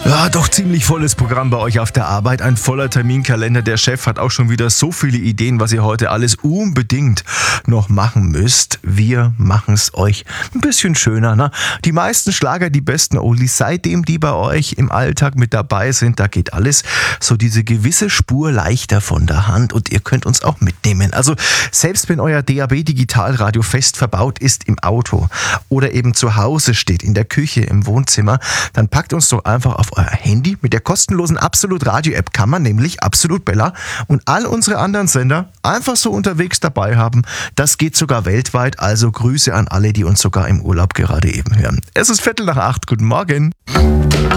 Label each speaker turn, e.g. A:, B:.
A: Ja, doch ziemlich volles Programm bei euch auf der Arbeit. Ein voller Terminkalender. Der Chef hat auch schon wieder so viele Ideen, was ihr heute alles unbedingt noch machen müsst. Wir machen es euch ein bisschen schöner. Ne? Die meisten Schlager, die besten Oldies, seitdem die bei euch im Alltag mit dabei sind, da geht alles so diese gewisse Spur leichter von der Hand und ihr könnt uns auch mitnehmen. Also selbst wenn euer DAB-Digitalradio fest verbaut ist im Auto oder eben zu Hause steht, in der Küche, im Wohnzimmer, dann packt uns doch einfach auf euer Handy. Mit der kostenlosen Absolut Radio App kann man nämlich Absolut Bella und all unsere anderen Sender einfach so unterwegs dabei haben. Das geht sogar weltweit, also Grüße an alle, die uns sogar im Urlaub gerade eben hören. Es ist 7:45. Guten Morgen.